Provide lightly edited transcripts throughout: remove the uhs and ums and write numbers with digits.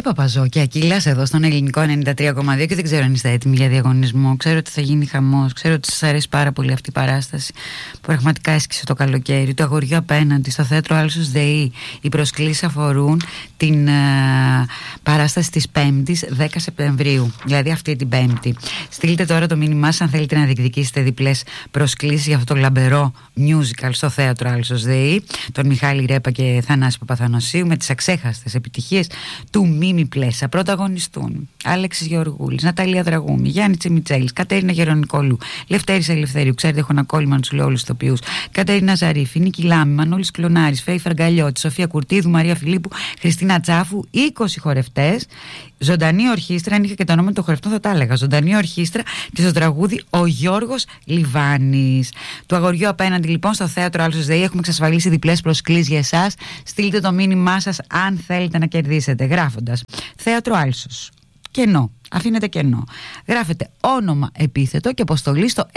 Παπαζό και Ακύλας εδώ στον Ελληνικό 93,2 και δεν ξέρω αν είστε έτοιμοι για διαγωνισμό. Ξέρω ότι θα γίνει χαμός. Ξέρω ότι σας αρέσει πάρα πολύ αυτή η παράσταση που πραγματικά έσκησε το καλοκαίρι. Το αγοριό απέναντι στο θέατρο Άλσος ΔΕΗ. Οι προσκλήσεις αφορούν την παράσταση της 5ης 10 Σεπτεμβρίου, δηλαδή αυτή την Πέμπτη. Στείλτε τώρα το μήνυμά σας αν θέλετε να διεκδικήσετε διπλές προσκλήσεις για αυτό το λαμπερό musical στο θέατρο Άλσος ΔΕΗ. Τον Μιχάλη Ρέπα και Θανάση Παπαθανασίου με τις αξέχαστες επιτυχίες του Μίμη Πλέσα. Πρωταγωνιστούν Άλεξης Γεωργούλης, Ναταλία Δραγούμη, Γιάννη Τσιμιτσέλης, Κατέρινα Γερονικόλου, Λευτέρης Ελευθερίου. Ξέρετε, έχω ένα κόλλημα να τους λέω όλους τους ηθοποιούς. Κατέρινα Ζαρίφη, Νίκη Λάμη, Μανώλης Κλονάρης, Φέη Φραγκαλιώτη, Σοφία Κουρτίδου, Μαρία Φιλίππου, Χριστίνα Τσάφου, 20 χορευτές. Ζωντανή ορχήστρα, αν είχα και το όνομα των χορευτών θα τα έλεγα. Ζωντανή ορχήστρα και στο τραγούδι ο Γιώργος Λιβάνης. Του αγοριού απέναντι λοιπόν στο θέατρο Άλσος ΔΕΗ έχουμε εξασφαλίσει διπλές προσκλήσεις για εσάς. Στείλτε το μήνυμά σας αν θέλετε να κερδίσετε γράφοντας Θέατρο Άλσος. Κενό. Αφήνετε κενό. Γράφετε όνομα, επίθετο και αποστολή στο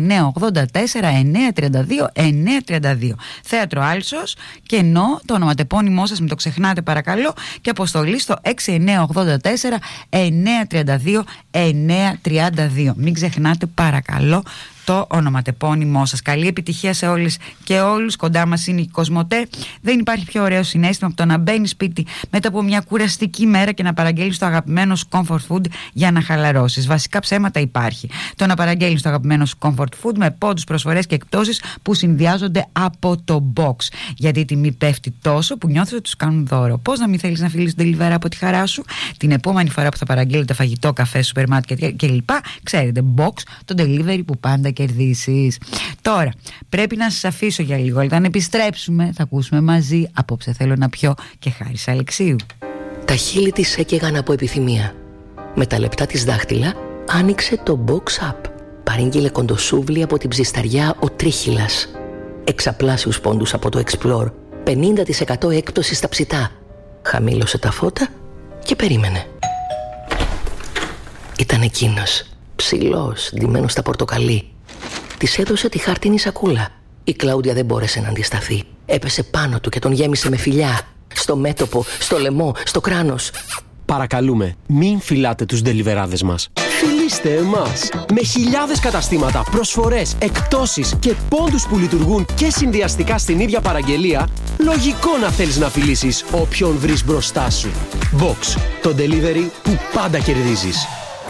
6984-932-932. Θέατρο Άλσος, κενό, το ονοματεπώνυμό σας, μην το ξεχνάτε παρακαλώ, και αποστολή στο 6984-932-932. Μην ξεχνάτε παρακαλώ το ονοματεπώνυμό σας. Καλή επιτυχία σε όλες και όλους. Κοντά μας είναι η Κοσμοτέ. Δεν υπάρχει πιο ωραίο συναίσθημα από το να μπαίνεις σπίτι μετά από μια κουραστική μέρα και να παραγγέλνεις το αγαπημένο σου comfort food για να χαλαρώσεις. Βασικά ψέματα υπάρχει. Το να παραγγέλνεις το αγαπημένο σου comfort food με πόντους, προσφορές και εκπτώσεις που συνδυάζονται από το box. Γιατί η τιμή πέφτει τόσο που νιώθεις ότι τους κάνουν δώρο. Πώς να μην θέλεις να φιλείς τον delivery από τη χαρά σου την επόμενη φορά που θα παραγγέλνετε φαγητό, καφέ, σούπερ μάρκετ κλπ. Ξέρετε, box, το delivery που πάντα κερδίσεις. Τώρα, πρέπει να σας αφήσω για λίγο. Όταν επιστρέψουμε, θα ακούσουμε μαζί Απόψε θέλω να πιω και Χάρης Αλεξίου. Τα χείλη της έκαιγαν από επιθυμία. Με τα λεπτά της δάχτυλα άνοιξε το box up. Παρήγγειλε κοντοσούβλι από την ψισταριά ο Τρίχυλας. Εξαπλάσιους πόντους από το Explore. 50% έκπτωση στα ψητά. Χαμήλωσε τα φώτα και περίμενε. Ήταν εκείνος, ψηλός, ντυμένος στα πορτοκαλί. Της έδωσε τη χάρτινη σακούλα. Η Κλάουντια δεν μπόρεσε να αντισταθεί. Έπεσε πάνω του και τον γέμισε με φιλιά. Στο μέτωπο, στο λαιμό, στο κράνος. Παρακαλούμε, μην φυλάτε τους ντελιβεράδες μας. Φιλήστε εμάς. Με χιλιάδες καταστήματα, προσφορές, εκπτώσεις και πόντους που λειτουργούν και συνδυαστικά στην ίδια παραγγελία, λογικό να θέλεις να φιλήσεις όποιον βρεις μπροστά σου. Box, το delivery που πάντα κερδίζεις.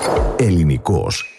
Ελληνικός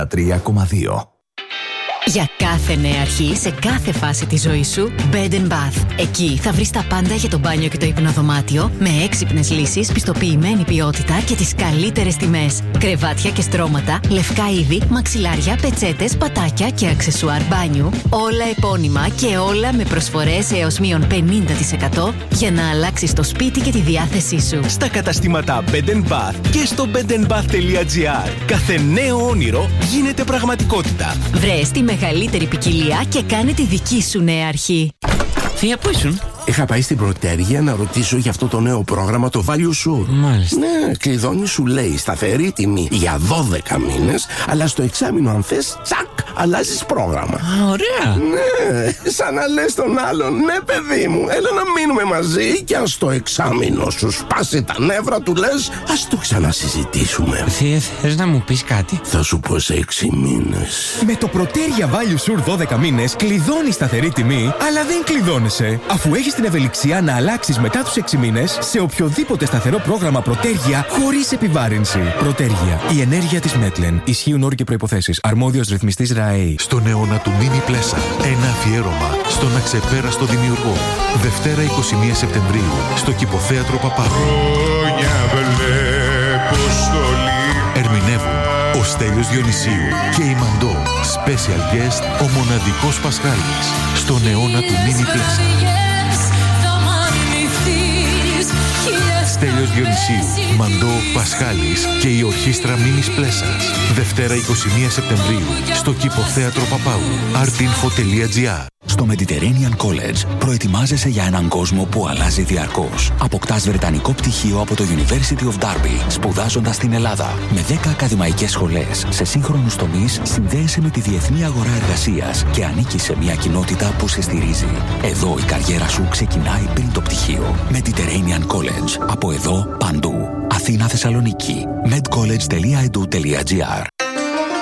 93,2. Για κάθε νέα αρχή, σε κάθε φάση της ζωής σου, Bed & Bath. Εκεί θα βρεις τα πάντα για το μπάνιο και το υπνοδωμάτιο, με έξυπνες λύσεις, πιστοποιημένη ποιότητα και τις καλύτερες τιμές. Κρεβάτια και στρώματα, λευκά είδη, μαξιλάρια, πετσέτες, πατάκια και αξεσουάρ μπάνιου. Όλα επώνυμα και όλα με προσφορές έως μείον 50% για να αλλάξεις το σπίτι και τη διάθεσή σου. Στα καταστήματα Bed & Bath και στο bedandbath.gr. Κάθε νέο όνειρο γίνεται πραγματικότητα. Βρες τη μεγαλύτερη ποικιλία και κάνε τη δική σου νέα αρχή. Θεία, πού ήσουν? Είχα πάει στην Πρωτέργεια να ρωτήσω για αυτό το νέο πρόγραμμα, το Value Sure. Μάλιστα. Ναι, κλειδώνει, σου λέει σταθερή τιμή για 12 μήνες, αλλά στο εξάμηνο αν θες, τσακ, αλλάζεις πρόγραμμα. Α, ωραία. Ναι, σαν να λες τον άλλον, ναι παιδί μου, έλα να μείνουμε μαζί και αν στο εξάμηνο σου σπάσει τα νεύρα του λες, ας το ξανασυζητήσουμε. Θεία, θες να μου πεις κάτι? Θα σου πω σε 6 μήνες. Με το Πρωτέργεια Value Sure 12 μήνες κλειδώνει σταθερή τιμή, αλλά δεν κλειδώνεσαι, αφού έχεις την ευελιξία να αλλάξεις μετά τους 6 μήνες σε οποιοδήποτε σταθερό πρόγραμμα Πρωτέργεια χωρίς επιβάρυνση. Πρωτέργεια. Η ενέργεια της Μέτλεν. Ισχύουν όροι και προϋποθέσεις. Αρμόδιος ρυθμιστής ΡΑΕ. Στον αιώνα του Μίμη Πλέσα. Ένα αφιέρωμα στον αξεπέραστο δημιουργό. Δευτέρα 21 Σεπτεμβρίου στο Κηποθέατρο Παπάδου. Χρόνια βλέπω στολή. Ερμηνεύουν ο Στέλιος Διονυσίου και η Μαντώ. Special guest ο μοναδικός Πασχάλης. Στον αιώνα του Μίμη Πλέσα. Στέλιος Διονυσίου, Μαντώ, Πασχάλης και η ορχήστρα Μίμης Πλέσας. Δευτέρα 21 Σεπτεμβρίου στο Κηποθέατρο Παπάου. artinfo.gr. Στο Mediterranean College προετοιμάζεσαι για έναν κόσμο που αλλάζει διαρκώς. Αποκτάς βρετανικό πτυχίο από το University of Derby, σπουδάζοντας στην Ελλάδα. Με 10 ακαδημαϊκές σχολές σε σύγχρονους τομείς, συνδέεσαι με τη διεθνή αγορά εργασίας και ανήκεις σε μια κοινότητα που σε στηρίζει. Εδώ η καριέρα σου ξεκινάει πριν το πτυχίο. Mediterranean College. Από εδώ παντού. Αθήνα. Αθήνα Θεσσαλονίκη. medcollege.edu.gr